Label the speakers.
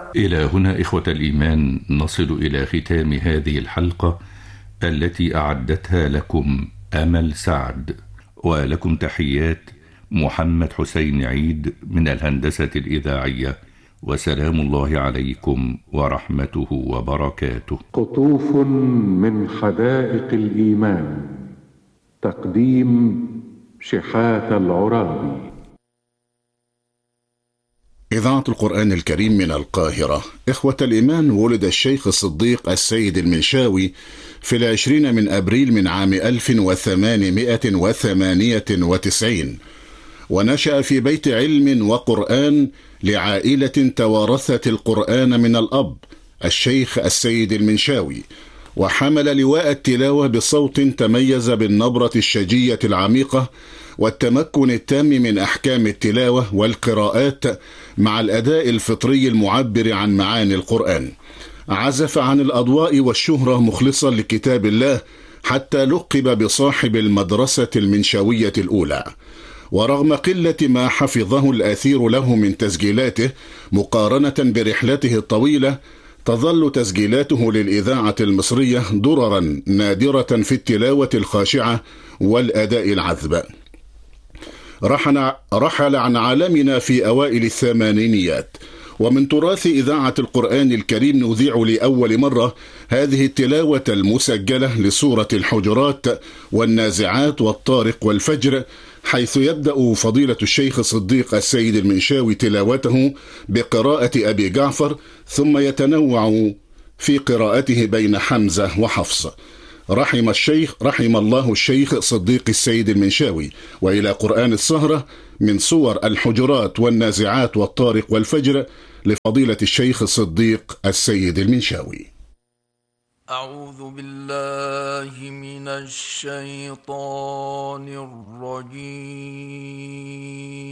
Speaker 1: إلى هنا إخوة الإيمان نصل إلى ختام هذه الحلقة التي أعدتها لكم أمل سعد، ولكم تحيات محمد حسين عيد من الهندسة الإذاعية، وسلام الله عليكم ورحمته وبركاته.
Speaker 2: قطوف من حدائق الإيمان، تقديم شحاتة العرابي.
Speaker 3: إذاعة القرآن الكريم من القاهرة. إخوة الإيمان، ولد الشيخ الصديق السيد المنشاوي في 20 من أبريل من عام 1898، ونشأ في بيت علم وقرآن لعائلة توارثت القرآن من الأب الشيخ السيد المنشاوي، وحمل لواء التلاوة بصوت تميز بالنبرة الشجية العميقة والتمكن التام من أحكام التلاوة والقراءات مع الأداء الفطري المعبر عن معاني القرآن. عزف عن الأضواء والشهرة مخلصا لكتاب الله، حتى لقب بصاحب المدرسة المنشاوية الأولى. ورغم قلة ما حفظه الأثير له من تسجيلاته مقارنة برحلته الطويلة، تظل تسجيلاته للإذاعة المصرية دررا نادرة في التلاوة الخاشعة والأداء العذب. رحل عن عالمنا في أوائل الثمانينيات، ومن تراث إذاعة القرآن الكريم نذيع لأول مرة هذه التلاوة المسجلة لسورة الحجرات والنازعات والطارق والفجر، حيث يبدأ فضيلة الشيخ الصديق السيد المنشاوي تلاوته بقراءة أبي جعفر، ثم يتنوع في قراءته بين حمزة وحفص. رحم الله الشيخ صديق السيد المنشاوي. وإلى قرآن السهرة من سور الحجرات والنازعات والطارق والفجر لفضيلة الشيخ الصديق السيد المنشاوي.
Speaker 4: أعوذ بالله من الشيطان الرجيم.